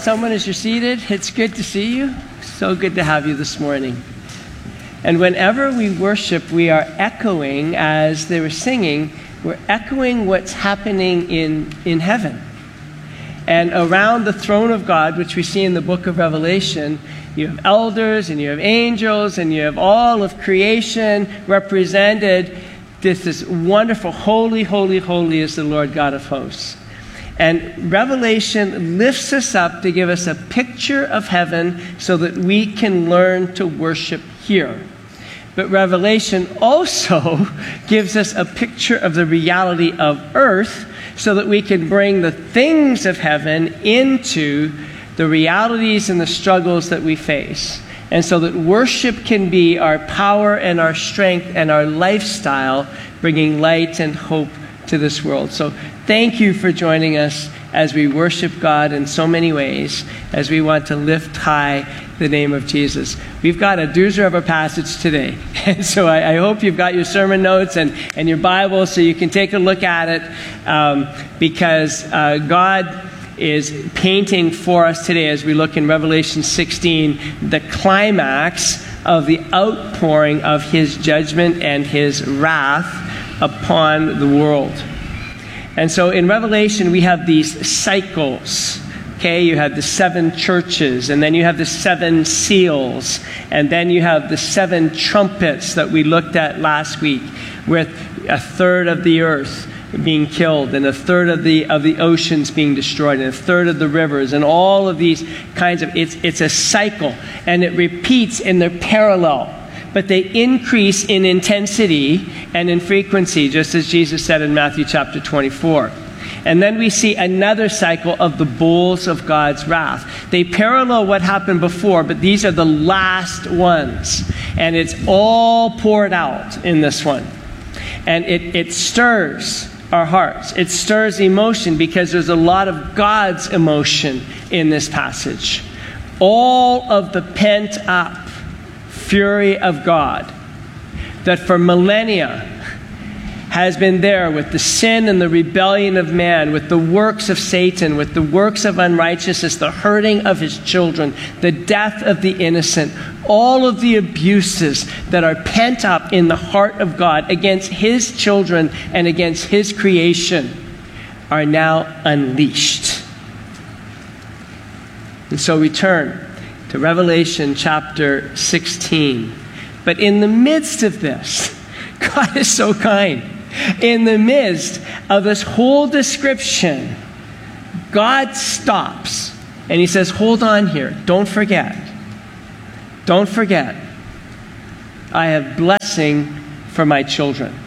someone as you're seated. It's good to see you. So good to have you this morning. And whenever we worship, we are echoing, as they were singing, we're echoing what's happening in heaven. And around the throne of God, which we see in the book of Revelation, you have elders and you have angels and you have all of creation represented. This wonderful, holy, holy, holy is the Lord God of hosts. And Revelation lifts us up to give us a picture of heaven so that we can learn to worship here. But Revelation also gives us a picture of the reality of earth so that we can bring the things of heaven into the realities and the struggles that we face. And so that worship can be our power and our strength and our lifestyle, bringing light and hope to this world. So thank you for joining us as we worship God in so many ways, as we want to lift high the name of Jesus. We've got a doozer of a passage today. And so I hope you've got your sermon notes and your Bible so you can take a look at it, because God is painting for us today, as we look in Revelation 16, the climax of the outpouring of his judgment and his wrath upon the world. And so in Revelation, we have these cycles. Okay, you have the 7 churches, and then you have the 7 seals, and then you have the 7 trumpets that we looked at last week, with a third of the earth being killed, and a third of the oceans being destroyed, and a third of the rivers, and all of these kinds of, it's a cycle, and it repeats in their parallel, but they increase in intensity and in frequency, just as Jesus said in Matthew chapter 24. And then we see another cycle of the bowls of God's wrath. They parallel what happened before, but these are the last ones, and it's all poured out in this one. And it stirs our hearts. It stirs emotion, because there's a lot of God's emotion in this passage. All of the pent-up fury of God that for millennia has been there with the sin and the rebellion of man, with the works of Satan, with the works of unrighteousness, the hurting of his children, the death of the innocent, all of the abuses that are pent up in the heart of God against his children and against his creation are now unleashed. And so we turn to Revelation chapter 16. But in the midst of this, God is so kind. In the midst of this whole description, God stops and he says, hold on here. Don't forget. Don't forget. I have blessing for my children.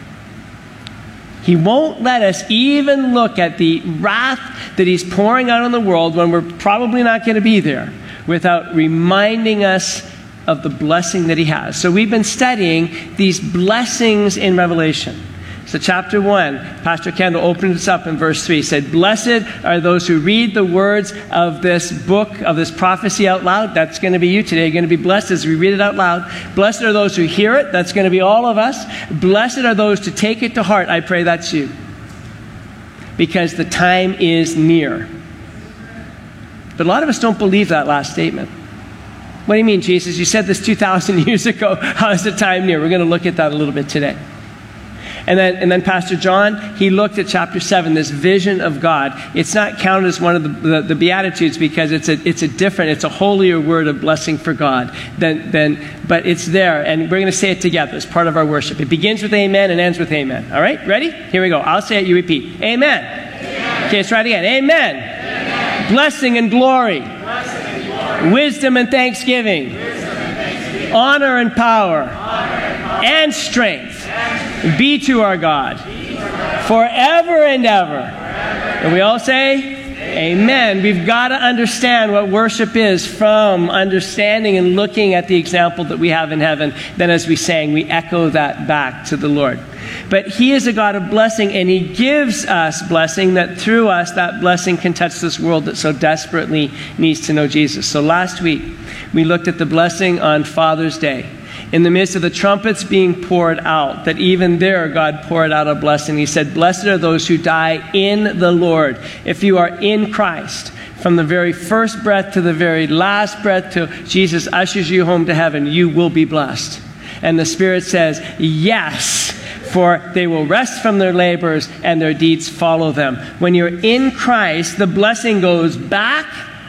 He won't let us even look at the wrath that he's pouring out on the world when we're probably not going to be there, without reminding us of the blessing that he has. So we've been studying these blessings in Revelation. So chapter 1, Pastor Kendall opened us up in verse 3. He said, blessed are those who read the words of this book, of this prophecy out loud. That's going to be you today. You're going to be blessed as we read it out loud. Blessed are those who hear it. That's going to be all of us. Blessed are those to take it to heart. I pray that's you. Because the time is near. But a lot of us don't believe that last statement. What do you mean, Jesus? You said this 2,000 years ago. How is the time near? We're going to look at that a little bit today. And then Pastor John, he looked at chapter 7, this vision of God. It's not counted as one of the Beatitudes, because it's a holier word of blessing for God. But it's there, and we're going to say it together as part of our worship. It begins with amen and ends with amen. All right? Ready? Here we go. I'll say it, you repeat. Amen. Amen. Okay, let's try it again. Amen. Amen. Blessing and glory. Wisdom and thanksgiving. Honor and power. And strength. Be to our God forever and ever. And we all say, amen. We've got to understand what worship is from understanding and looking at the example that we have in heaven. Then as we sang, we echo that back to the Lord. But he is a God of blessing, and he gives us blessing, that through us that blessing can touch this world that so desperately needs to know Jesus. So last week, we looked at the blessing on Father's Day. In the midst of the trumpets being poured out, that even there God poured out a blessing. He said, blessed are those who die in the Lord. If you are in Christ, From the very first breath to the very last breath, till Jesus ushers you home to heaven, you will be blessed. And the Spirit says, yes, for they will rest from their labors and their deeds follow them. When you're in Christ, the blessing goes back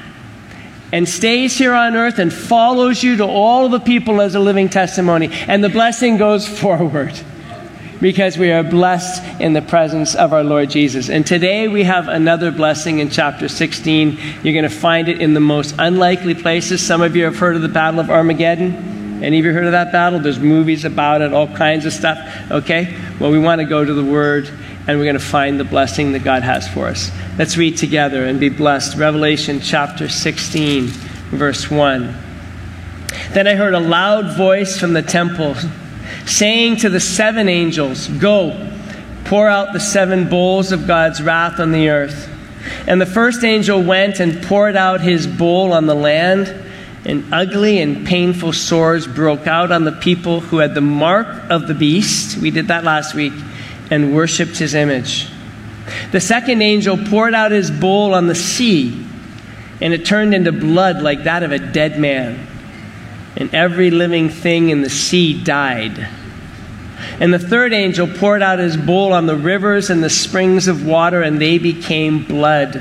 and stays here on earth and follows you to all of the people as a living testimony. And the blessing goes forward, because we are blessed in the presence of our Lord Jesus. And today we have another blessing in chapter 16. You're going to find it in the most unlikely places. Some of you have heard of the Battle of Armageddon. Any of you heard of that battle? There's movies about it, all kinds of stuff. Okay? Well, we want to go to the Word, and we're going to find the blessing that God has for us. Let's read together and be blessed. Revelation chapter 16, verse 1. Then I heard a loud voice from the temple, saying to the 7 angels, go, pour out the 7 bowls of God's wrath on the earth. And the first angel went and poured out his bowl on the land, and ugly and painful sores broke out on the people who had the mark of the beast. We did that last week, and worshipped his image. The second angel poured out his bowl on the sea, and it turned into blood like that of a dead man. And every living thing in the sea died. And the third angel poured out his bowl on the rivers and the springs of water, and they became blood.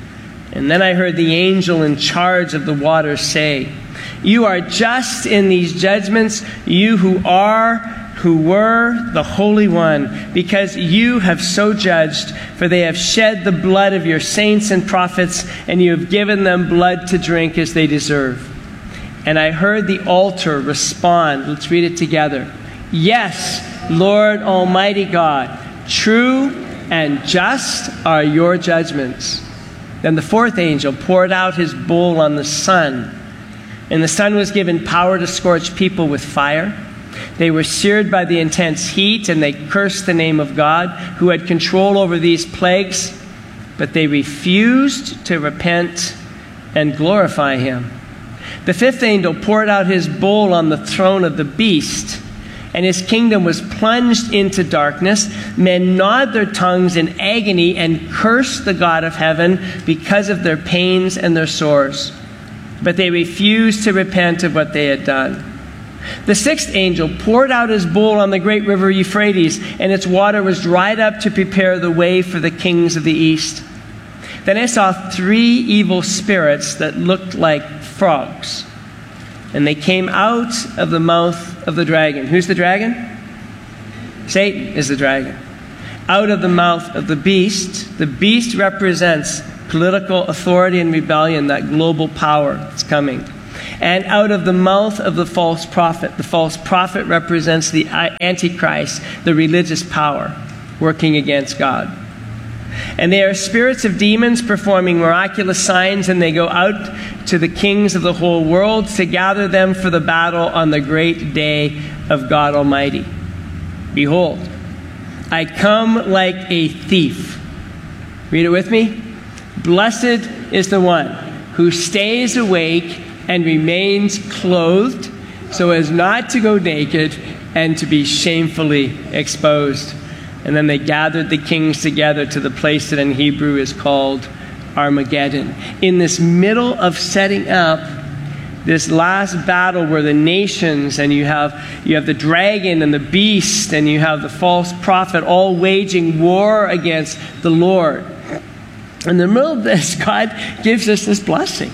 And then I heard the angel in charge of the waters say, you are just in these judgments, you who are, who were, the Holy One, because you have so judged, for they have shed the blood of your saints and prophets, and you have given them blood to drink as they deserve. And I heard the altar respond. Let's read it together. Yes, Lord Almighty God, true and just are your judgments. Then the fourth angel poured out his bowl on the sun, and the sun was given power to scorch people with fire. They were seared by the intense heat, and they cursed the name of God, who had control over these plagues, but they refused to repent and glorify him. The fifth angel poured out his bowl on the throne of the beast, and his kingdom was plunged into darkness. Men gnawed their tongues in agony and cursed the God of heaven because of their pains and their sores. But they refused to repent of what they had done. The sixth angel poured out his bowl on the great river Euphrates, and its water was dried up to prepare the way for the kings of the east. Then I saw 3 evil spirits that looked like frogs, and they came out of the mouth of the dragon. Who's the dragon? Satan is the dragon. Out of the mouth of the beast. The beast represents political authority and rebellion, that global power that's coming. And out of the mouth of the false prophet. The false prophet represents the Antichrist, the religious power working against God. And they are spirits of demons performing miraculous signs, and they go out to the kings of the whole world to gather them for the battle on the great day of God Almighty. Behold, I come like a thief. Read it with me. Blessed is the one who stays awake and remains clothed, so as not to go naked and to be shamefully exposed. And then they gathered the kings together to the place that in Hebrew is called Armageddon. In this middle of setting up this last battle where the nations, and you have the dragon and the beast, and you have the false prophet all waging war against the Lord. In the middle of this, God gives us this blessing.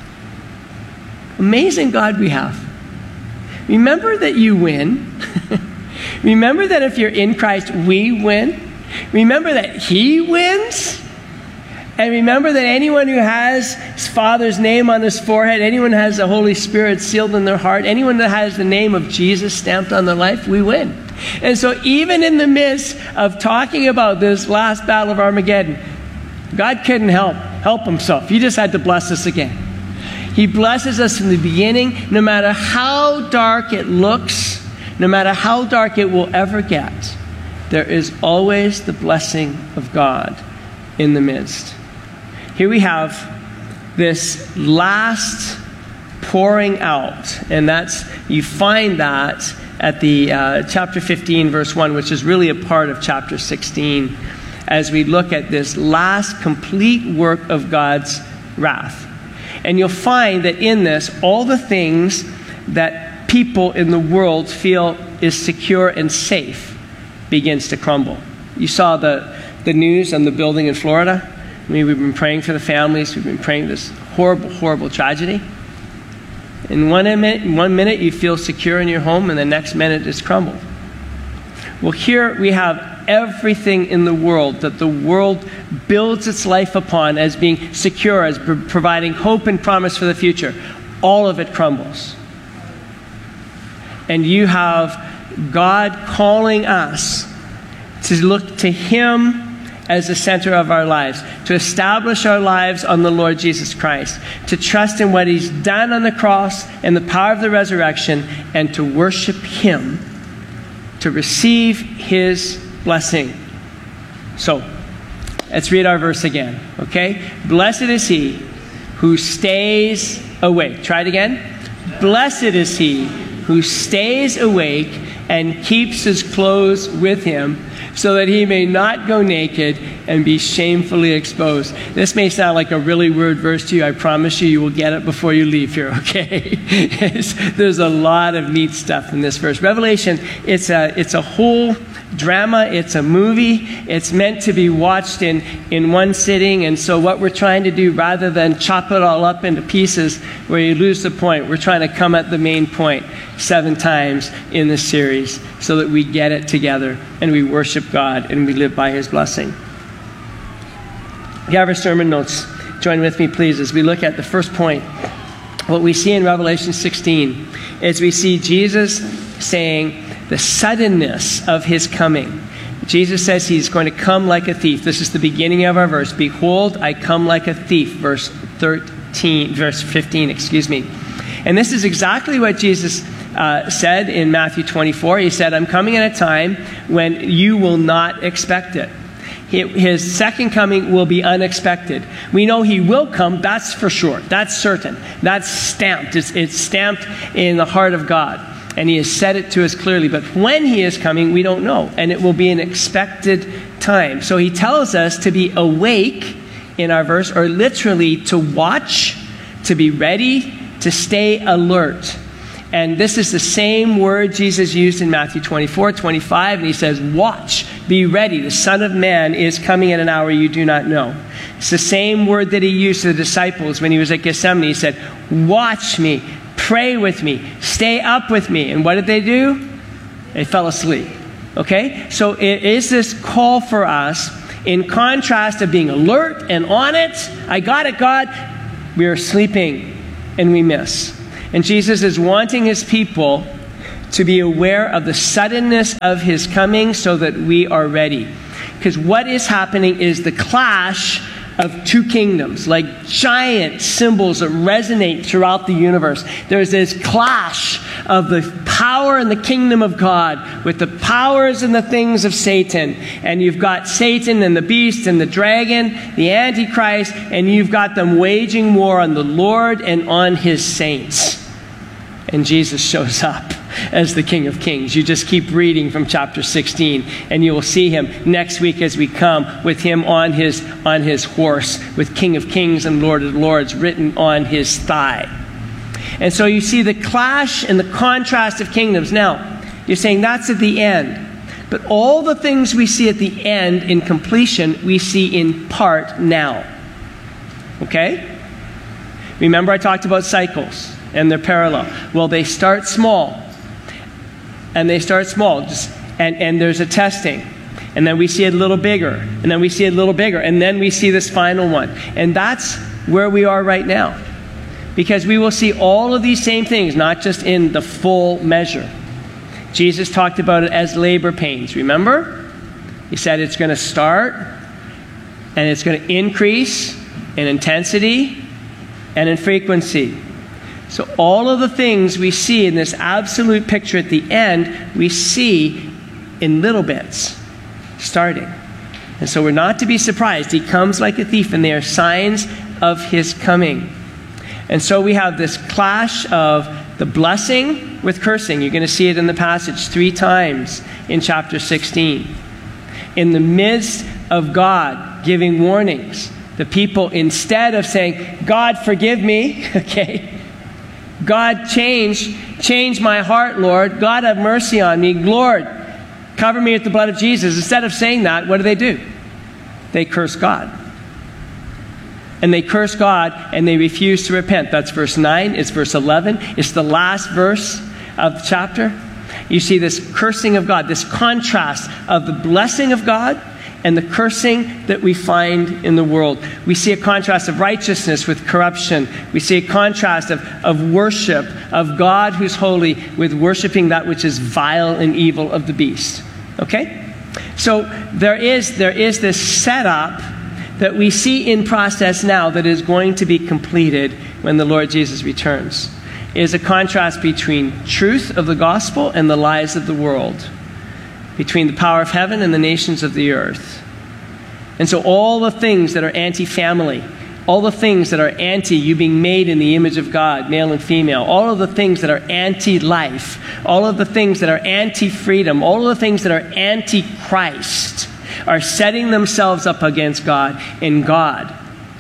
Amazing God we have. Remember that you win. Remember that if you're in Christ, we win. Remember that He wins. And remember that anyone who has His Father's name on his forehead, anyone who has the Holy Spirit sealed in their heart, anyone that has the name of Jesus stamped on their life, we win. And so even in the midst of talking about this last battle of Armageddon, God couldn't help Himself. He just had to bless us again. He blesses us from the beginning, no matter how dark it looks, no matter how dark it will ever get, there is always the blessing of God in the midst. Here we have this last pouring out, and you find that at the chapter 15, verse 1, which is really a part of chapter 16, as we look at this last complete work of God's wrath. And you'll find that in this, all the things that people in the world feel is secure and safe begins to crumble. You saw the news on the building in Florida. I mean, we've been praying for the families. We've been praying this horrible, horrible tragedy. In one minute you feel secure in your home, and the next minute it's crumbled. Well, here we have everything in the world that the world builds its life upon as being secure, as providing hope and promise for the future. All of it crumbles. And you have God calling us to look to Him as the center of our lives, to establish our lives on the Lord Jesus Christ, to trust in what He's done on the cross and the power of the resurrection, and to worship Him, to receive His blessing. So, let's read our verse again, okay? Blessed is he who stays awake. Try it again. Blessed is he who stays awake and keeps his clothes with him, so that he may not go naked and be shamefully exposed. This may sound like a really weird verse to you. I promise you will get it before you leave here, okay? There's a lot of neat stuff in this verse. Revelation, it's a whole drama. It's a movie. It's meant to be watched in one sitting. And so what we're trying to do, rather than chop it all up into pieces where you lose the point, we're trying to come at the main point 7 times in this series so that we get it together and we worship God and we live by His blessing. If you have our sermon notes, join with me, please, as we look at the first point. What we see in Revelation 16 is we see Jesus saying the suddenness of His coming. Jesus says He's going to come like a thief. This is the beginning of our verse. Behold, I come like a thief. Verse 15, excuse me. And this is exactly what Jesus said in Matthew 24. He said, I'm coming at a time when you will not expect it. His second coming will be unexpected. We know He will come, that's for sure. That's certain. That's stamped. It's stamped in the heart of God. And He has said it to us clearly. But when He is coming, we don't know. And it will be an expected time. So He tells us to be awake in our verse, or literally to watch, to be ready, to stay alert. And this is the same word Jesus used in Matthew 24, 25. And He says, watch, be ready. The Son of Man is coming at an hour you do not know. It's the same word that He used to the disciples when He was at Gethsemane. He said, watch me, pray with me, stay up with me. And what did they do? They fell asleep. Okay? So it is this call for us, in contrast of being alert and on it. I got it, God. We are sleeping and we miss. And Jesus is wanting His people to be aware of the suddenness of His coming so that we are ready. Because what is happening is the clash of 2 kingdoms, like giant symbols that resonate throughout the universe. There's this clash of the power and the kingdom of God with the powers and the things of Satan. And you've got Satan and the beast and the dragon, the Antichrist, and you've got them waging war on the Lord and on His saints. And Jesus shows up as the King of Kings. You just keep reading from chapter 16, and you will see Him next week as we come with Him on his horse, with King of Kings and Lord of Lords written on His thigh. And so you see the clash and the contrast of kingdoms. Now, you're saying that's at the end. But all the things we see at the end in completion, we see in part now. Okay? Remember I talked about cycles and they're parallel. Well, they start small. And they start small. And there's a testing. And then we see it a little bigger. And then we see it a little bigger. And then we see this final one. And that's where we are right now. Because we will see all of these same things, not just in the full measure. Jesus talked about it as labor pains. Remember? He said it's going to start and it's going to increase in intensity and in frequency. So all of the things we see in this absolute picture at the end, we see in little bits, starting. And so we're not to be surprised. He comes like a thief, and they are signs of His coming. And so we have this clash of the blessing with cursing. You're going to see it in the passage 3 times in chapter 16. In the midst of God giving warnings, the people, instead of saying, God, forgive me, okay, God, change my heart, Lord. God, have mercy on me. Lord, cover me with the blood of Jesus. Instead of saying that, what do? They curse God. And they curse God, and they refuse to repent. That's verse 9. It's verse 11. It's the last verse of the chapter. You see this cursing of God, this contrast of the blessing of God and the cursing that we find in the world. We see a contrast of righteousness with corruption. We see a contrast of worship of God who's holy with worshiping that which is vile and evil of the beast. Okay? So there is this setup that we see in process now that is going to be completed when the Lord Jesus returns. It is a contrast between truth of the gospel and the lies of the world, between the power of heaven and the nations of the earth. And so all the things that are anti-family, all the things that are anti you being made in the image of God, male and female, all of the things that are anti-life, all of the things that are anti-freedom, all of the things that are anti-Christ are setting themselves up against God. And God,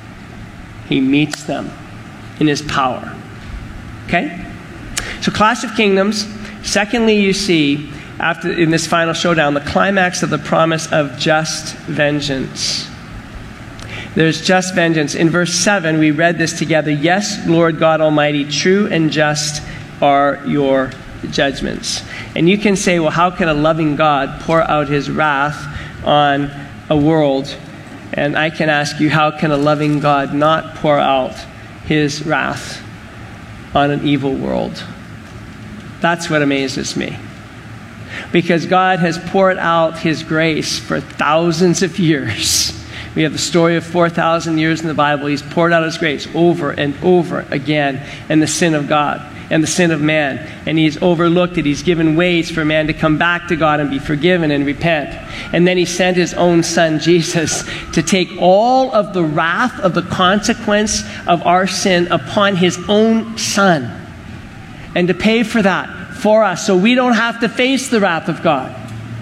He meets them in His power. Okay? So Clash of Kingdoms. Secondly, you see, in this final showdown, the climax of the promise of just vengeance. There's just vengeance. In verse 7, we read this together. Yes, Lord God Almighty, true and just are your judgments. And you can say, well, how can a loving God pour out His wrath on a world? And I can ask you, how can a loving God not pour out His wrath on an evil world? That's what amazes me. Because God has poured out His grace for thousands of years. We have the story of 4,000 years in the Bible. He's poured out His grace over and over again, and the sin of God and the sin of man. And He's overlooked it. He's given ways for man to come back to God and be forgiven and repent. And then He sent His own Son, Jesus, to take all of the wrath of the consequence of our sin upon His own Son, and to pay for that for us, so we don't have to face the wrath of God.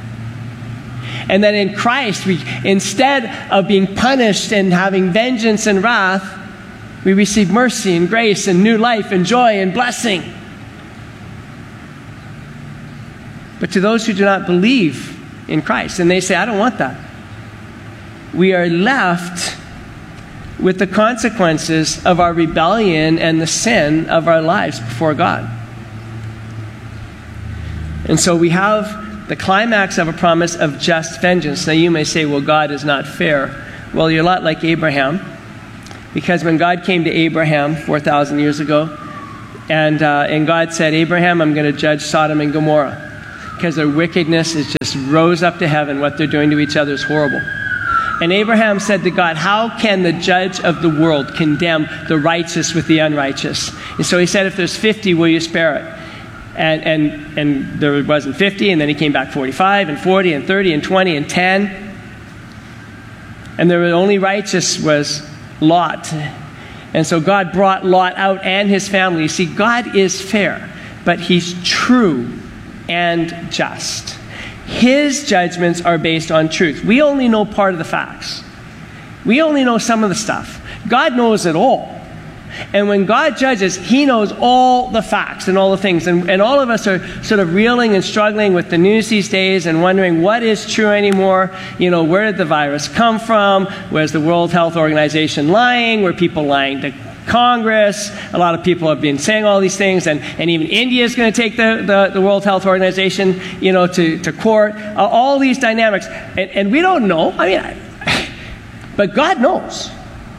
And then in Christ, instead of being punished and having vengeance and wrath, we receive mercy and grace and new life and joy and blessing. But to those who do not believe in Christ, and they say, I don't want that, we are left with the consequences of our rebellion and the sin of our lives before God. And so we have the climax of a promise of just vengeance. Now you may say, well, God is not fair. Well, you're a lot like Abraham. Because when God came to Abraham 4,000 years ago, and God said, Abraham, I'm going to judge Sodom and Gomorrah, because their wickedness is just rose up to heaven. What they're doing to each other is horrible. And Abraham said to God, how can the judge of the world condemn the righteous with the unrighteous? And so he said, if there's 50, will you spare it? And there wasn't 50, and then he came back 45 and 40 and 30 and 20 and 10. And the only righteous was Lot. And so God brought Lot out and his family. You see, God is fair, but He's true and just. His judgments are based on truth. We only know part of the facts. We only know some of the stuff. God knows it all. And when God judges, He knows all the facts and all the things. And all of us are sort of reeling and struggling with the news these days and wondering what is true anymore. You know, where did the virus come from? Where's the World Health Organization lying? Were people lying to Congress? A lot of people have been saying all these things. And even India is going to take the World Health Organization, you know, to court. All these dynamics. And we don't know. But God knows.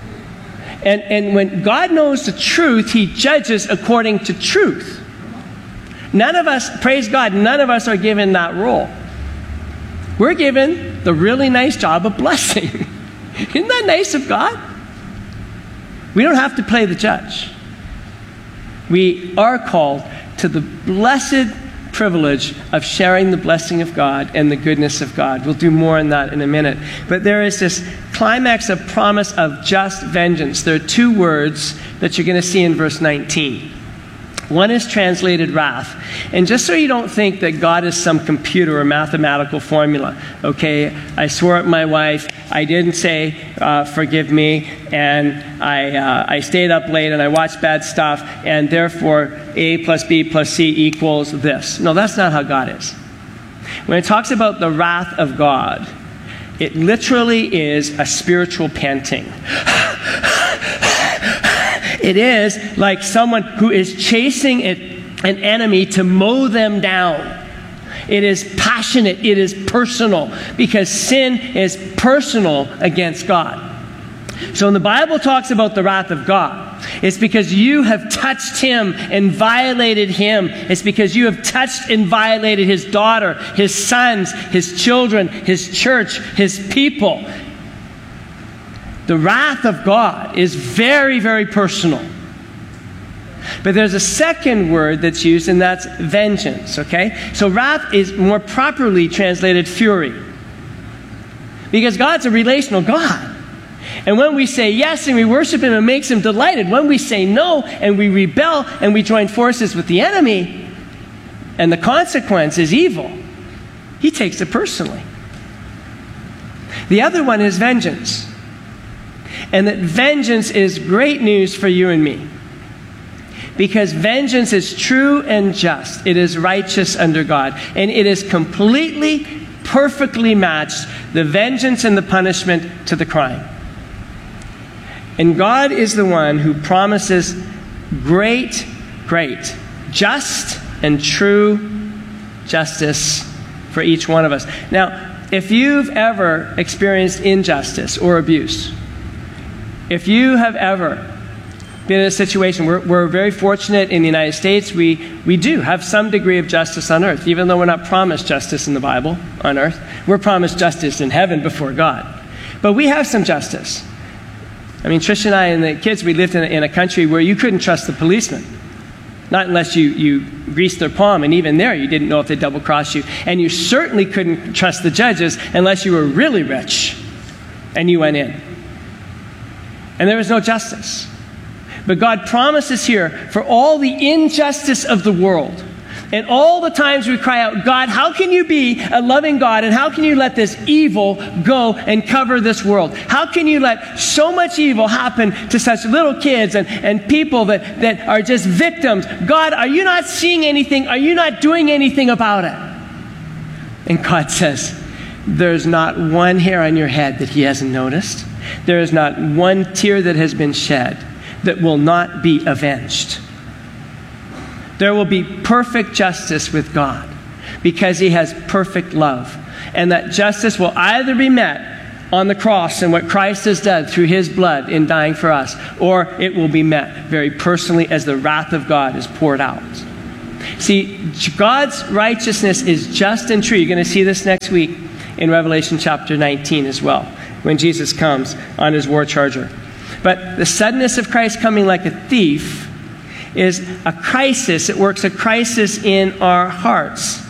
And when God knows the truth, He judges according to truth. None of us, praise God, none of us are given that role. We're given the really nice job of blessing. Isn't that nice of God? We don't have to play the judge. We are called to the blessed privilege of sharing the blessing of God and the goodness of God. We'll do more on that in a minute. But there is this climax of promise of just vengeance. There are two words that you're going to see in verse 19. One is translated wrath. And just so you don't think that God is some computer or mathematical formula, okay, I swore at my wife I didn't say, forgive me, and I stayed up late and I watched bad stuff, and therefore A plus B plus C equals this. No, that's not how God is. When it talks about the wrath of God, it literally is a spiritual panting. It is like someone who is chasing an enemy to mow them down. It is passionate. It is personal, because sin is personal against God. So when the Bible talks about the wrath of God, it's because you have touched him and violated him. It's because you have touched and violated his daughter, his sons, his children, his church, his people. The wrath of God is very, very personal. But there's a second word that's used, and that's vengeance, okay? So wrath is more properly translated fury, because God's a relational God. And when we say yes and we worship him, it makes him delighted. When we say no and we rebel and we join forces with the enemy, and the consequence is evil, he takes it personally. The other one is vengeance. And that vengeance is great news for you and me, because vengeance is true and just. It is righteous under God. And it is completely, perfectly matched, the vengeance and the punishment to the crime. And God is the one who promises great, just and true justice for each one of us. Now, if you've ever experienced injustice or abuse, if you have ever been in a situation, we're very fortunate in the United States, we do have some degree of justice on earth, even though we're not promised justice in the Bible on earth. We're promised justice in heaven before God. But we have some justice. I mean, Trish and I and the kids, we lived in a country where you couldn't trust the policeman. Not unless you greased their palm, and even there you didn't know if they'd double-cross you. And you certainly couldn't trust the judges unless you were really rich and you went in. And there was no justice. But God promises here, for all the injustice of the world, and all the times we cry out, God, how can you be a loving God, and how can you let this evil go and cover this world? How can you let so much evil happen to such little kids and people that are just victims? God, are you not seeing anything? Are you not doing anything about it? And God says, there's not one hair on your head that he hasn't noticed. There is not one tear that has been shed that will not be avenged. There will be perfect justice with God, because he has perfect love. And that justice will either be met on the cross and what Christ has done through his blood in dying for us, or it will be met very personally as the wrath of God is poured out. See, God's righteousness is just and true. You're going to see this next week in Revelation chapter 19 as well, when Jesus comes on his war charger. But the suddenness of Christ coming like a thief is a crisis. It works a crisis in our hearts,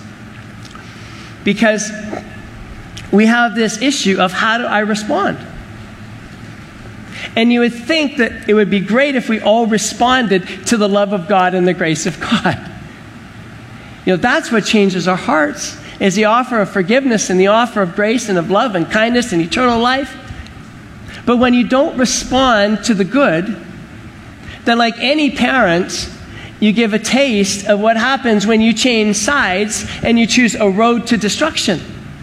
because we have this issue of, how do I respond? And you would think that it would be great if we all responded to the love of God and the grace of God. You know, that's what changes our hearts, is the offer of forgiveness and the offer of grace and of love and kindness and eternal life. But when you don't respond to the good, then like any parent, you give a taste of what happens when you change sides and you choose a road to destruction.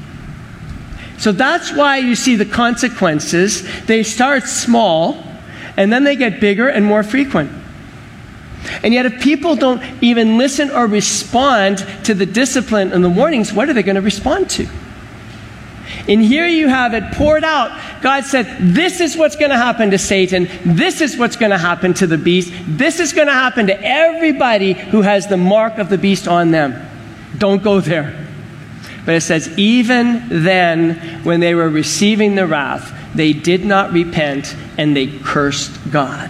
So that's why you see the consequences. They start small, and then they get bigger and more frequent. And yet if people don't even listen or respond to the discipline and the warnings, what are they going to respond to? And here you have it poured out. God said, this is what's going to happen to Satan. This is what's going to happen to the beast. This is going to happen to everybody who has the mark of the beast on them. Don't go there. But it says, even then, when they were receiving the wrath, they did not repent, and they cursed God.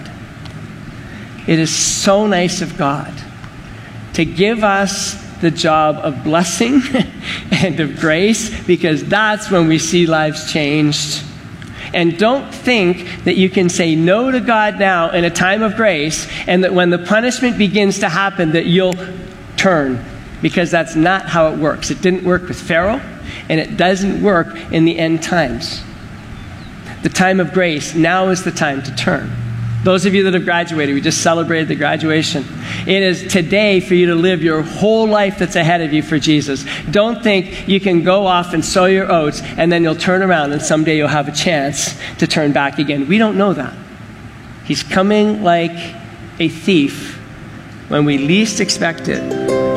It is so nice of God to give us the job of blessing and of grace, because that's when we see lives changed. And don't think that you can say no to God now in a time of grace, and that when the punishment begins to happen that you'll turn, because that's not how it works. It didn't work with Pharaoh, and it doesn't work in the end times. the time of grace. Now is the time to turn. Those of you that have graduated, we just celebrated the graduation. It is today for you to live your whole life that's ahead of you for Jesus. Don't think you can go off and sow your oats and then you'll turn around and someday you'll have a chance to turn back again. We don't know that. He's coming like a thief when we least expect it.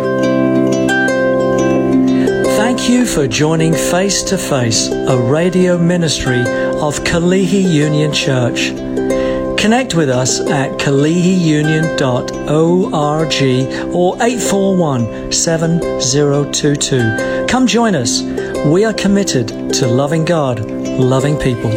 Thank you for joining Face to Face, a radio ministry of Kalihi Union Church. Connect with us at kalihiunion.org or 841-7022. Come join us. We are committed to loving God, loving people.